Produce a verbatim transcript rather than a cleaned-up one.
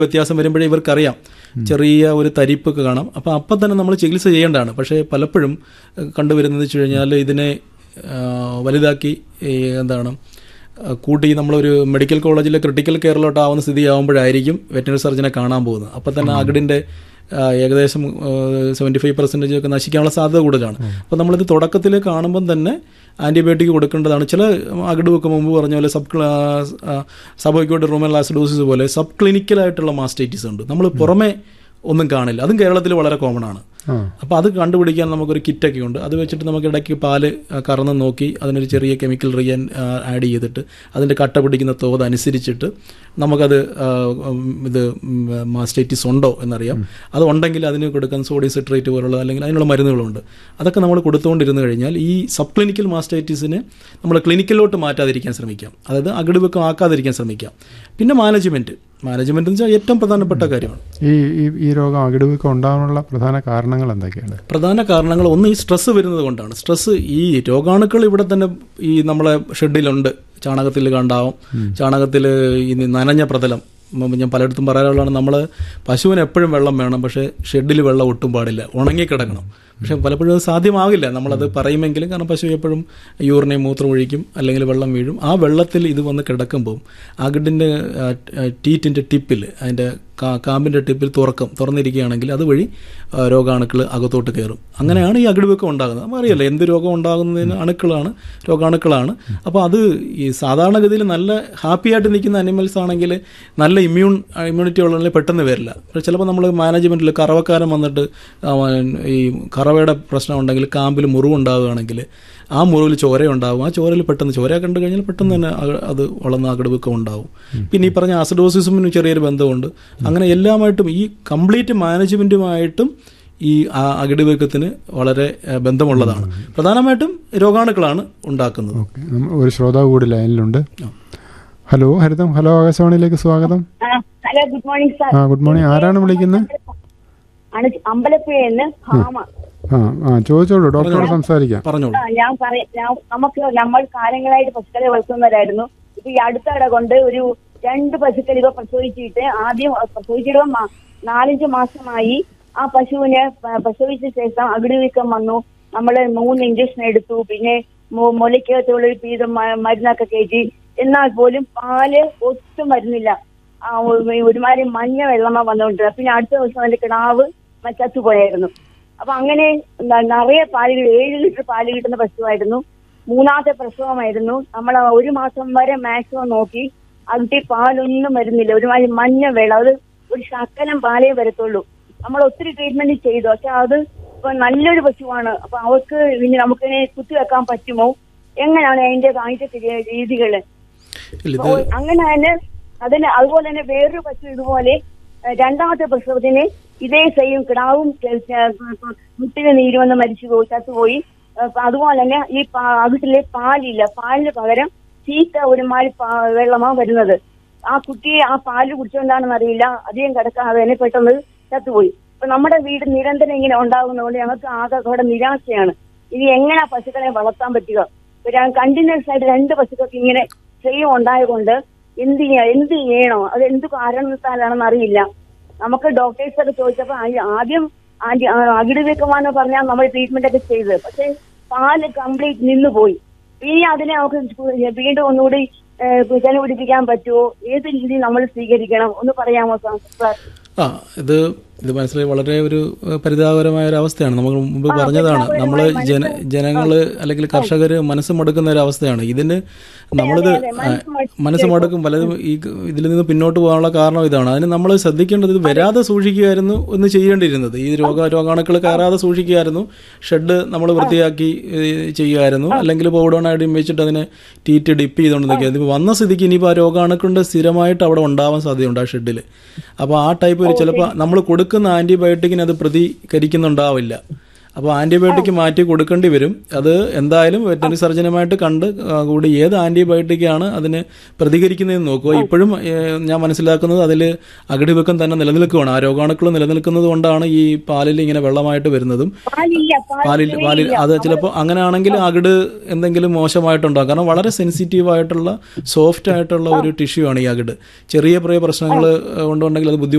വ്യത്യാസം വരുമ്പോഴേ ഇവർക്കറിയാം, ചെറിയ ഒരു തരിപ്പൊക്കെ കാണാം. അപ്പം അപ്പം തന്നെ നമ്മൾ ചികിത്സ ചെയ്യേണ്ടതാണ്. പക്ഷേ പലപ്പോഴും കണ്ടുവരുന്നത് വെച്ച് കഴിഞ്ഞാൽ ഇതിനെ വലുതാക്കി എന്താണ് കൂട്ടി നമ്മളൊരു മെഡിക്കൽ കോളേജിലെ ക്രിട്ടിക്കൽ കെയറിലോട്ടാവുന്ന സ്ഥിതിയാവുമ്പോഴായിരിക്കും വെറ്ററിനറി സർജനെ കാണാൻ പോകുന്നത്. അപ്പം തന്നെ അകിടിൻ്റെ ഏകദേശം സെവൻറ്റി ഫൈവ് പെർസെൻറ്റേജ് ഒക്കെ നശിക്കാനുള്ള സാധ്യത കൂടുതലാണ്. അപ്പോൾ നമ്മളിത് തുടക്കത്തിൽ കാണുമ്പം തന്നെ ആൻറ്റിബയോട്ടിക് കൊടുക്കേണ്ടതാണ്. ചില അകിടുവൊക്കെ മുമ്പ് പറഞ്ഞ പോലെ സബ് സബോയ്ക്കോട്ട് റൂമൽ ആസിഡോസിസ് പോലെ സബ് ക്ലിനിക്കലായിട്ടുള്ള മാസ്റ്റൈറ്റിസ് ഉണ്ട്. നമ്മൾ പുറമെ ഒന്നും കാണില്ല. അതും കേരളത്തിൽ വളരെ കോമൺ ആണ്. അപ്പോൾ അത് കണ്ടുപിടിക്കാൻ നമുക്കൊരു കിറ്റൊക്കെ ഉണ്ട്. അത് വെച്ചിട്ട് നമുക്ക് ഇടയ്ക്ക് പാല് കറന്ന് നോക്കി അതിനൊരു ചെറിയ കെമിക്കൽ റിയൻ ആഡ് ചെയ്തിട്ട് അതിൻ്റെ കട്ട പിടിക്കുന്ന തോത് അനുസരിച്ചിട്ട് നമുക്കത് ഇത് മാസ്റ്റൈറ്റിസ് ഉണ്ടോ എന്നറിയാം. അത് ഉണ്ടെങ്കിൽ അതിന് കൊടുക്കാൻ സോഡിയം സിട്രേറ്റ് പോലുള്ള അല്ലെങ്കിൽ അതിനുള്ള മരുന്നുകളുണ്ട്. അതൊക്കെ നമ്മൾ കൊടുത്തുകൊണ്ടിരുന്നു കഴിഞ്ഞാൽ ഈ സബ് ക്ലിനിക്കൽ മാസ്റ്റൈറ്റിസിനെ നമ്മൾ ക്ലിനിക്കലിലോട്ട് മാറ്റാതിരിക്കാൻ ശ്രമിക്കാം. അതായത് അകിടുവെക്കം ആക്കാതിരിക്കാൻ ശ്രമിക്കാം. പിന്നെ മാനേജ്മെൻറ്റ് മാനേജ്മെന്റ് എന്ന് വെച്ചാൽ ഏറ്റവും പ്രധാനപ്പെട്ട കാര്യമാണ്. ഈ ഈ രോഗം അകിടുവീക്കം ഉണ്ടാകാനുള്ള പ്രധാന കാരണങ്ങൾ എന്തൊക്കെയാണ്? പ്രധാന കാരണങ്ങൾ ഒന്ന് ഈ സ്ട്രെസ്സ് വരുന്നത് കൊണ്ടാണ്. സ്ട്രെസ്സ് ഈ രോഗാണുക്കൾ ഇവിടെ തന്നെ ഈ നമ്മളെ ഷെഡിലുണ്ട്. ചാണകത്തിൽ കണ്ടാവും, ചാണകത്തിൽ ഈ നനഞ്ഞ പ്രതലം. ഞാൻ പലയിടത്തും പറയാനുള്ളതാണ്, നമ്മൾ പശുവിന് എപ്പോഴും വെള്ളം വേണം, പക്ഷേ ഷെഡിൽ വെള്ളം ഒട്ടും പാടില്ല, ഉണങ്ങിക്കിടക്കണം. പക്ഷെ പലപ്പോഴും അത് സാധ്യമാകില്ല നമ്മളത് പറയുമെങ്കിലും. കാരണം പശു എപ്പോഴും യൂറിനെ മൂത്രം ഒഴിക്കും അല്ലെങ്കിൽ വെള്ളം വീഴും. ആ വെള്ളത്തിൽ ഇത് വന്ന് കിടക്കുമ്പോൾ അകിടിൻ്റെ ടീറ്റിൻ്റെ ടിപ്പിൽ അതിൻ്റെ കാമ്പിൻ്റെ ടിപ്പിൽ തുറക്കും തുറന്നിരിക്കുകയാണെങ്കിൽ അതുവഴി രോഗാണുക്കൾ അകത്തോട്ട് കയറും. അങ്ങനെയാണ് ഈ അകിടുവെക്കം ഉണ്ടാകുന്നത്. നമുക്കറിയാലോ എന്ത് രോഗം ഉണ്ടാകുന്നതിന് അണുക്കളാണ്, രോഗാണുക്കളാണ്. അപ്പോൾ അത് ഈ സാധാരണഗതിയിൽ നല്ല ഹാപ്പി ആയിട്ട് നിൽക്കുന്ന അനിമൽസ് ആണെങ്കിൽ നല്ല ഇമ്മ്യൂൺ ഇമ്മ്യൂണിറ്റി ഉള്ളതിൽ പെട്ടെന്ന് വരില്ല. പക്ഷേ ചിലപ്പോൾ നമ്മൾ മാനേജ്മെൻറ്റിൽ കറവക്കാരൻ വന്നിട്ട് ഈ കറവയുടെ പ്രശ്നം ഉണ്ടെങ്കിൽ കാമ്പിൽ മുറിവുണ്ടാവുകയാണെങ്കിൽ ആ മുറിവിൽ ചോരയുണ്ടാവും. ആ ചോരയിൽ പെട്ടെന്ന് ചോര കണ്ടു കഴിഞ്ഞാൽ പെട്ടെന്ന് തന്നെ അത് വളർന്ന അകിടുവെക്കം ഉണ്ടാവും. പിന്നെ ഈ പറഞ്ഞ ആസിഡോസിസും ചെറിയൊരു ബന്ധമുണ്ട്. അങ്ങനെ എല്ലാമായിട്ടും ഈ കംപ്ലീറ്റ് മാനേജ്മെൻറ്റുമായിട്ടും ഈ അകിടുവെക്കത്തിന് വളരെ ബന്ധമുള്ളതാണ്. പ്രധാനമായിട്ടും രോഗാണുക്കളാണ് ഉണ്ടാക്കുന്നത്. ഒരു ശ്രോതാവ് കൂടി ലൈനിലുണ്ട്. ഹലോ ഹരിതം, ഹലോ ആകാശവാണിയിലേക്ക് സ്വാഗതം. Hello, good morning sir. ആ ഗുഡ് മോർണിംഗ്. ആരാണ് വിളിക്കുന്നത്? അമ്പലപ്പുഴന്ന് ഭാമ. ആ ആ ചോദിച്ചോളൂ, ഡോക്ടറോട് സംസാരിക്കാം. ഞാൻ പറയാം, നമുക്ക് നമ്മൾ കാലങ്ങളായിട്ട് പശുക്കളെ വളർത്തുന്നവരായിരുന്നു. ഇപ്പൊ ഈ അടുത്തിടെ കൊണ്ട് ഒരു രണ്ട് പശുക്കൾ ഇവ പ്രസവിച്ചിട്ട് ആദ്യം പ്രസവിച്ചിടുക നാലഞ്ച് മാസമായി. ആ പശുവിന് പ്രസവിച്ച ശേഷം അകിടുവീക്കം വന്നു. നമ്മള് മൂന്ന് ഇഞ്ചക്ഷൻ എടുത്തു. പിന്നെ മുലയ്ക്കകത്തുള്ള പീതം മരുന്നൊക്കെ കയറ്റി. എന്നാൽ പോലും പാല് ഒട്ടും വരുന്നില്ല. ഒരുമാതിരി മഞ്ഞ വെള്ളമാ വന്നുകൊണ്ട്. പിന്നെ അടുത്ത ദിവസം അതിന്റെ കിടാവ് ചത്തുപോയായിരുന്നു. അപ്പൊ അങ്ങനെ നിറയെ പാല്, ഏഴ് ലിറ്റർ പാല് കിട്ടുന്ന പശുവായിരുന്നു. മൂന്നാമത്തെ പ്രസവമായിരുന്നു. നമ്മൾ ഒരു മാസം വരെ മാക്സിമം നോക്കി. അതിന്റെ പാലൊന്നും വരുന്നില്ല. ഒരുമാതിരി മഞ്ഞ വെള്ളം, അത് ഒരു ശകലം പാലേ വരത്തുള്ളൂ. നമ്മൾ ഒത്തിരി ട്രീറ്റ്മെന്റ് ചെയ്തു. പക്ഷെ അത് ഇപ്പൊ നല്ലൊരു പശുവാണ്. അപ്പൊ അവർക്ക് ഇനി നമുക്കിനെ കുത്തിവെക്കാൻ പറ്റുമോ? എങ്ങനെയാണ് അതിന്റെ അതിന്റെ രീതികള്? അങ്ങനെ തന്നെ അതിന് അതുപോലെ തന്നെ വേറൊരു പശു ഇതുപോലെ രണ്ടാമത്തെ പ്രസവത്തിന് ഇതേ സെയിം കിടാവും മുട്ടിന് നീര് വന്ന് മരിച്ചു പോയി, ചത്തുപോയി. അതുപോലെ തന്നെ ഈ അകിട്ടിലെ പാലില്ല. പാലിന് പകരം ചീത്ത ഒരുമാതിരി വെള്ളമാ വരുന്നത്. ആ കുട്ടിയെ ആ പാല് കുടിച്ചുകൊണ്ടാണെന്ന് അറിയില്ല, അധികം കിടക്കാതെ തന്നെ പെട്ടെന്ന് ചത്തുപോയി. അപ്പൊ നമ്മുടെ വീട് നിരന്തരം ഇങ്ങനെ ഉണ്ടാകുന്നതുകൊണ്ട് ഞങ്ങൾക്ക് ആകെ അവിടെ നിരാശയാണ്. ഇനി എങ്ങനെ പശുക്കളെ വളർത്താൻ പറ്റുക? കണ്ടിന്യൂസ് ആയിട്ട് രണ്ട് പശുക്കൾക്ക് ഇങ്ങനെ സെയിം ഉണ്ടായതുകൊണ്ട് എന്ത് എന്ത് ചെയ്യണോ, അത് എന്ത് കാരണത്താലാണെന്ന് അറിയില്ല. നമുക്ക് ഡോക്ടേഴ്സൊക്കെ ചോദിച്ചപ്പോ ആദ്യം ആന്റി അകിടുവീക്കമാണെന്ന് പറഞ്ഞാൽ നമ്മൾ ട്രീറ്റ്മെന്റ് ഒക്കെ ചെയ്തത്. പക്ഷെ പാല് കംപ്ലീറ്റ് നിന്നുപോയി. ഇനി അതിനെ നമുക്ക് വീണ്ടും ഒന്നുകൂടി ജന പിടിപ്പിക്കാൻ പറ്റുമോ? ഏത് രീതി നമ്മൾ സ്വീകരിക്കണം ഒന്ന് പറയാമോ സാർ? ആ ഇത് ഇത് മനസ്സിലായി. വളരെ ഒരു പരിതാപകരമായ ഒരു അവസ്ഥയാണ്. നമ്മൾ മുമ്പ് പറഞ്ഞതാണ്, നമ്മൾ ജന ജനങ്ങൾ അല്ലെങ്കിൽ കർഷകർ മനസ്സ് മടുക്കുന്ന ഒരു അവസ്ഥയാണ്. ഇതിന് നമ്മളിത് മനസ്സ് മടുക്കും പലതും. ഈ ഇതിൽ നിന്ന് പിന്നോട്ട് പോകാനുള്ള കാരണം ഇതാണ്. അതിന് നമ്മൾ ശ്രദ്ധിക്കേണ്ടത് ഇത് വരാതെ സൂക്ഷിക്കുകയായിരുന്നു എന്ന് ചെയ്യേണ്ടിയിരുന്നത്. ഈ രോഗ രോഗാണുക്കൾ കയറാതെ സൂക്ഷിക്കുകയായിരുന്നു. ഷെഡ് നമ്മൾ വൃത്തിയാക്കി ചെയ്യുമായിരുന്നു. അല്ലെങ്കിൽ പൗഡർ ആയിട്ട് വെച്ചിട്ട് അതിനെ ടീറ്റ് ഡിപ്പ് ചെയ്തുകൊണ്ട് നിൽക്കുക. ഇതിപ്പോൾ വന്ന സ്ഥിതിക്ക് ഇനിയിപ്പോൾ ആ രോഗാണുക്കളുടെ സ്ഥിരമായിട്ട് അവിടെ ഉണ്ടാവാൻ സാധ്യതയുണ്ട് ആ ഷെഡിൽ. അപ്പോൾ ആ ടൈപ്പ് ഒരു ചിലപ്പോൾ നമ്മൾ കൊടുക്കുന്ന ആന്റിബയോട്ടിക്കിന് അത് പ്രതികരിക്കുന്നുണ്ടാവില്ല. അപ്പോൾ ആൻറ്റിബയോട്ടിക് മാറ്റി കൊടുക്കേണ്ടി വരും. അത് എന്തായാലും വെറ്ററിനറി സർജനുമായിട്ട് കണ്ട് കൂടി ഏത് ആൻറ്റിബയോട്ടിക്കാണ് അതിന് പ്രതികരിക്കുന്നതെന്ന് നോക്കുക. ഇപ്പോഴും ഞാൻ മനസ്സിലാക്കുന്നത് അതിൽ അകിടിവെക്കം തന്നെ നിലനിൽക്കുകയാണ്. ആ രോഗാണുക്കൾ നിലനിൽക്കുന്നത് കൊണ്ടാണ് ഈ പാലിൽ ഇങ്ങനെ വെള്ളമായിട്ട് വരുന്നതും. പാലിൽ പാലിൽ അത് ചിലപ്പോൾ അങ്ങനെയാണെങ്കിൽ അകിട് എന്തെങ്കിലും മോശമായിട്ടുണ്ടാകും. കാരണം വളരെ സെൻസിറ്റീവ് ആയിട്ടുള്ള സോഫ്റ്റ് ആയിട്ടുള്ള ഒരു ടിഷ്യൂ ആണ് ഈ അകിട്. ചെറിയ ചെറിയ പ്രശ്നങ്ങൾ കൊണ്ടുണ്ടെങ്കിൽ അത് ബുദ്ധിമുട്ട്